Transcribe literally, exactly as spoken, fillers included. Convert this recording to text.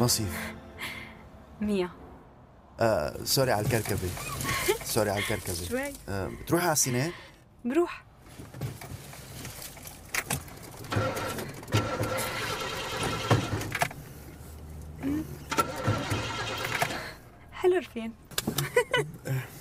مصيف. مية. آه، سوري على الكركبة. سوري على الكركبة. شوي. آه، بتروحي على السينما؟ بروح. حلو رفين.